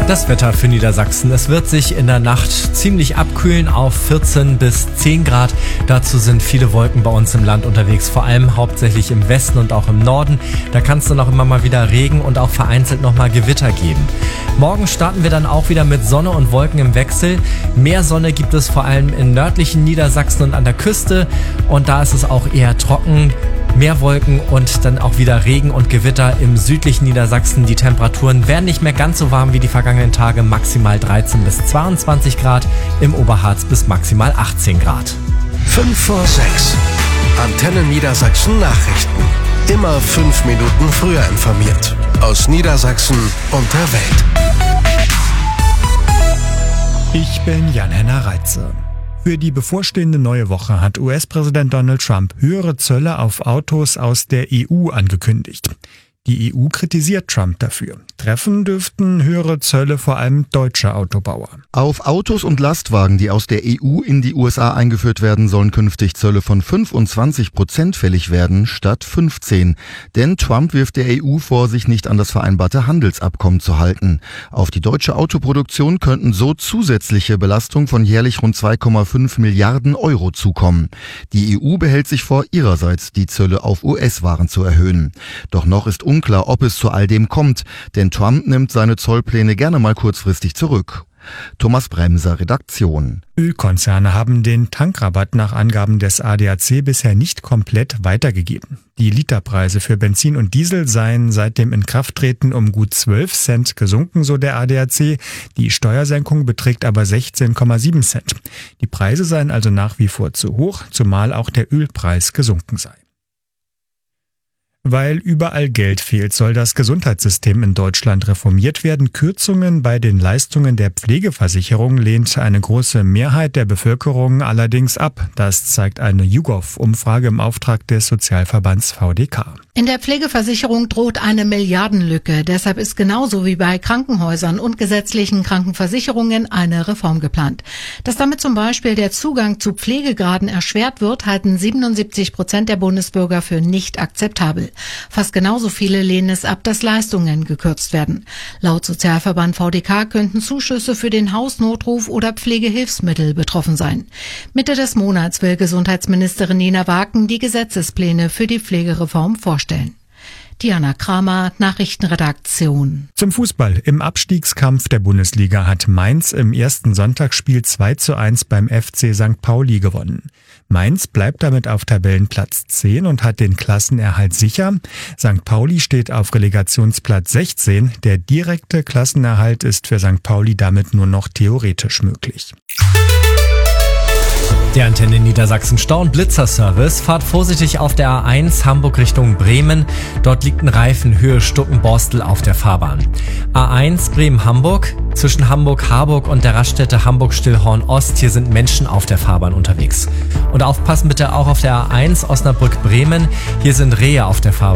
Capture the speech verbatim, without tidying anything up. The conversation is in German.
Das Wetter für Niedersachsen. Es wird sich in der Nacht ziemlich abkühlen auf vierzehn bis zehn Grad. Dazu sind viele Wolken bei uns im Land unterwegs, vor allem hauptsächlich im Westen und auch im Norden. Da kann es dann auch immer mal wieder Regen und auch vereinzelt nochmal Gewitter geben. Morgen starten wir dann auch wieder mit Sonne und Wolken im Wechsel. Mehr Sonne gibt es vor allem in nördlichen Niedersachsen und an der Küste. Und da ist es auch eher trocken. Mehr Wolken und dann auch wieder Regen und Gewitter im südlichen Niedersachsen. Die Temperaturen werden nicht mehr ganz so warm wie die vergangenen Tage, maximal dreizehn bis zweiundzwanzig Grad, im Oberharz bis maximal achtzehn Grad. fünf vor sechs. Antenne Niedersachsen Nachrichten. Immer fünf Minuten früher informiert. Aus Niedersachsen und der Welt. Ich bin Jan-Henner Reitze. Für die bevorstehende neue Woche hat U S-Präsident Donald Trump höhere Zölle auf Autos aus der E U angekündigt. Die E U kritisiert Trump dafür. Treffen dürften höhere Zölle vor allem deutsche Autobauer. Auf Autos und Lastwagen, die aus der E U in die U S A eingeführt werden, sollen künftig Zölle von fünfundzwanzig Prozent fällig werden, statt fünfzehn. Denn Trump wirft der E U vor, sich nicht an das vereinbarte Handelsabkommen zu halten. Auf die deutsche Autoproduktion könnten so zusätzliche Belastungen von jährlich rund zwei Komma fünf Milliarden Euro zukommen. Die E U behält sich vor, ihrerseits die Zölle auf U S-Waren zu erhöhen. Doch noch ist unklar, ob es zu all dem kommt, denn Trump nimmt seine Zollpläne gerne mal kurzfristig zurück. Thomas Bremser, Redaktion. Ölkonzerne haben den Tankrabatt nach Angaben des A D A C bisher nicht komplett weitergegeben. Die Literpreise für Benzin und Diesel seien seit dem Inkrafttreten um gut zwölf Cent gesunken, so der A D A C. Die Steuersenkung beträgt aber sechzehn Komma sieben Cent. Die Preise seien also nach wie vor zu hoch, zumal auch der Ölpreis gesunken sei. Weil überall Geld fehlt, soll das Gesundheitssystem in Deutschland reformiert werden. Kürzungen bei den Leistungen der Pflegeversicherung lehnt eine große Mehrheit der Bevölkerung allerdings ab. Das zeigt eine YouGov-Umfrage im Auftrag des Sozialverbands V D K. In der Pflegeversicherung droht eine Milliardenlücke. Deshalb ist genauso wie bei Krankenhäusern und gesetzlichen Krankenversicherungen eine Reform geplant. Dass damit zum Beispiel der Zugang zu Pflegegraden erschwert wird, halten siebenundsiebzig Prozent der Bundesbürger für nicht akzeptabel. Fast genauso viele lehnen es ab, dass Leistungen gekürzt werden. Laut Sozialverband V D K könnten Zuschüsse für den Hausnotruf oder Pflegehilfsmittel betroffen sein. Mitte des Monats will Gesundheitsministerin Nina Waken die Gesetzespläne für die Pflegereform vorstellen. Diana Kramer, Nachrichtenredaktion. Zum Fußball. Im Abstiegskampf der Bundesliga hat Mainz im ersten Sonntagsspiel zwei zu eins beim F C Sankt Pauli gewonnen. Mainz bleibt damit auf Tabellenplatz zehn und hat den Klassenerhalt sicher. Sankt Pauli steht auf Relegationsplatz sechzehn. Der direkte Klassenerhalt ist für Sankt Pauli damit nur noch theoretisch möglich. Der Antenne Niedersachsen Stau- und Blitzerservice. Fahrt vorsichtig auf der A eins Hamburg Richtung Bremen. Dort liegt ein Reifen Höhe Stuckenborstel auf der Fahrbahn. A eins Bremen-Hamburg. Zwischen Hamburg-Harburg und der Raststätte Hamburg-Stillhorn-Ost. Hier sind Menschen auf der Fahrbahn unterwegs. Und aufpassen bitte auch auf der A eins Osnabrück-Bremen. Hier sind Rehe auf der Fahrbahn.